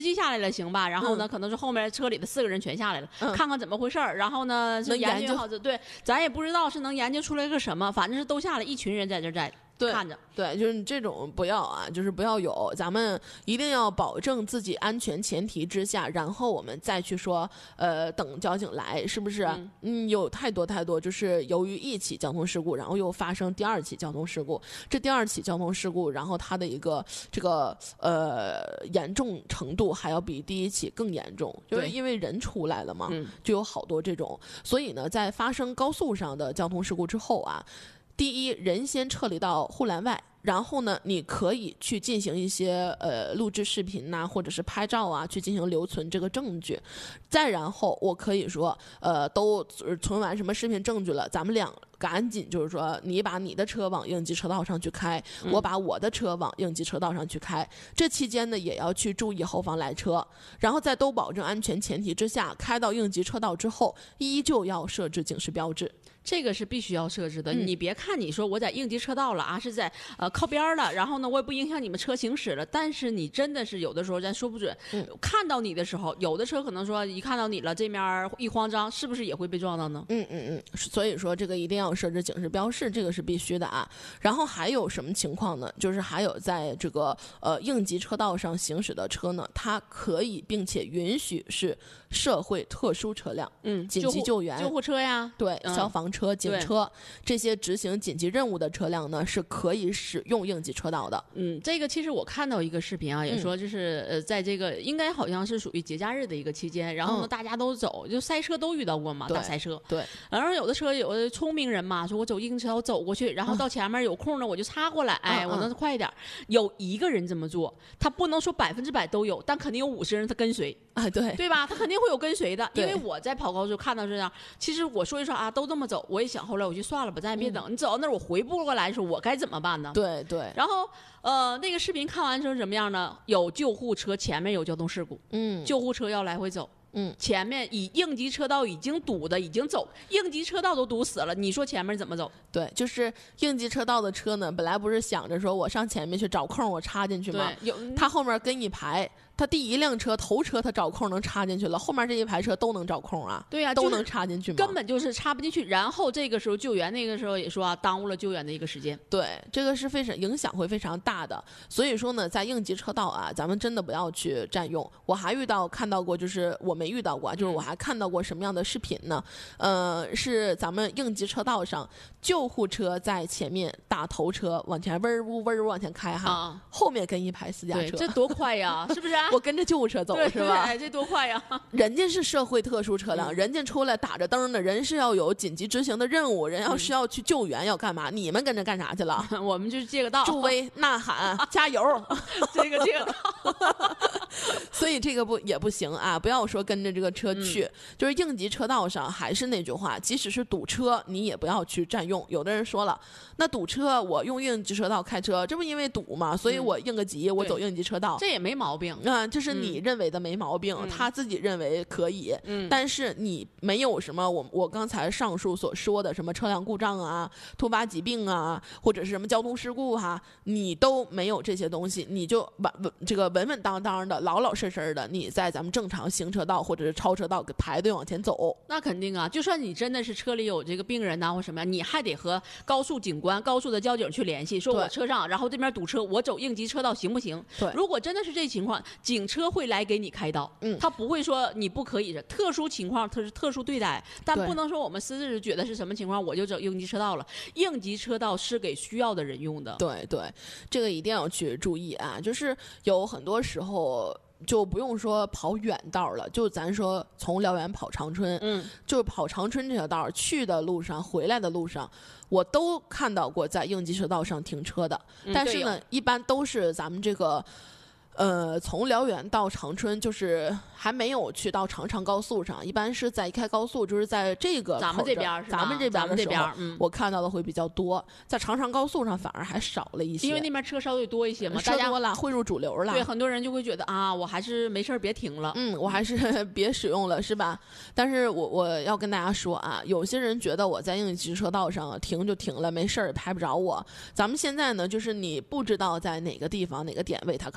机下来了，行吧？然后呢，可能是后面车里的4个人全下来了，看看怎么回事儿。然后呢，是研究好对，咱也不知道是能研究出来个什么，反正是都下来，一群人在这在看着。 对，就是你这种不要啊，就是不要有，咱们一定要保证自己安全前提之下，然后我们再去说，等交警来，是不是？有太多，就是由于一起交通事故，然后又发生第2起交通事故，这第2起交通事故，然后它的一个这个严重程度还要比第1起更严重，就是因为人出来了嘛，就有好多这种，所以呢，在发生高速上的交通事故之后啊。第一，人先撤离到护栏外，然后呢，你可以去进行一些录制视频呐，或者是拍照啊，去进行留存这个证据。再然后，我可以说，都存完什么视频证据了，咱们俩赶紧就是说，你把你的车往应急车道上去开，我把我的车往应急车道上去开。这期间呢，也要去注意后方来车，然后在都保证安全前提之下，开到应急车道之后，依旧要设置警示标志。 这个是必须要设置的，你别看你说我在应急车道了啊，是在靠边了，然后呢我也不影响你们车行驶了，但是你真的是有的时候咱说不准，看到你的时候，有的车可能说一看到你了，这面一慌张，是不是也会被撞到呢？ 所以说这个一定要设置警示标示，这个是必须的啊。然后还有什么情况呢？就是还有在这个应急车道上行驶的车呢，它可以并且允许是社会特殊车辆，紧急救援、 救护车呀， 对，消防车、警车这些执行紧急任务的车辆呢，是可以使用应急车道的。 这个其实我看到一个视频啊，也说就是在这个应该好像是属于节假日的一个期间，然后呢大家都走，就塞车都遇到过嘛，大塞车。 对， 然后有的车有的聪明人嘛，说我走应急车道走过去，然后到前面有空呢我就插过来，我能快一点。有一个人这么做，他不能说100%都有，但肯定有50人他跟随啊，对吧？他肯定会有跟随的，因为我在跑高速看到这样，其实我说一说啊，都这么走，我也想后来我就算了吧，咱也别等，你走到那儿我回不过来的时候，我该怎么办呢？ 对。 然后那个视频看完之后什么样呢？有救护车前面有交通事故，救护车要来回走。前面以应急车道已经堵的已经走，应急车道都堵死了，你说前面怎么走？ 对，就是应急车道的车呢，本来不是想着说我上前面去找空我插进去吗？他后面跟一排，他第1辆车头车他找空能插进去了，后面这一排车都能找空啊？ 对呀， 都能插进去吗？ 根本就是插不进去。然后这个时候救援，那个时候也说耽误了救援的一个时间。 对，这个是非常影响会非常大的。所以说呢，在应急车道啊，咱们真的不要去占用。我还看到过，就是我没遇到过，就是我还看到过什么样的视频呢？是咱们应急车道上救护车在前面，大头车往前嗡儿往前开哈，后面跟一排私家车， 这多快呀，是不是？ 我跟着救护车走是吧？ 这多快呀！ 人家是社会特殊车辆，人家出来打着灯的，人是要有紧急执行的任务，人是要去救援，要干嘛？你们跟着干啥去了？ 我们就是借个道， 助威呐喊，加油， 这个所以这个也不行啊！不要说跟着这个车去，就是应急车道上还是那句话，即使是堵车，你也不要去占用。有的人说了，那堵车我用应急车道开车，这不因为堵吗？所以我应个急，我走应急车道， 这也没毛病啊。这是你认为的没毛病，他自己认为可以，但是你没有什么我刚才上述所说的什么车辆故障啊、突发疾病啊，或者是什么交通事故你都没有这些东西，你就稳稳当当的、老老实实的，你在咱们正常行车道或者是超车道排队往前走。 那肯定啊，就算你真的是车里有这个病人呐或什么呀，你还得和高速警官、高速的交警去联系，说我车上然后这边堵车，我走应急车道行不行？ 对， 如果真的是这情况，警车会来给你开刀，他不会说你不可以，特殊情况它是特殊对待，但不能说我们私自觉得是什么情况我就走应急车道了。应急车道是给需要的人用的。 对，这个一定要去注意啊，就是有很多时候就不用说跑远道了，就咱说从辽源跑长春，就是跑长春这条道去的路上、回来的路上，我都看到过在应急车道上停车的，但是呢，一般都是咱们这个。从辽源到长春，就是还没有去到长长高速上，一般是在一开高速，就是在这个咱们这边的时候， 我看到的会比较多。在长长高速上反而还少了一些， 因为那边车稍微多一些嘛， 车多了，汇入主流了。 对，很多人就会觉得我还是没事别停了， 我还是别使用了，是吧？但是我要跟大家说啊，有些人觉得我在应急车道上停就停了，没事也拍不着我。咱们现在呢，就是你不知道在哪个地方哪个点位，它可能就有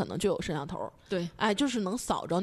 摄像头， 对， 哎，就是能扫着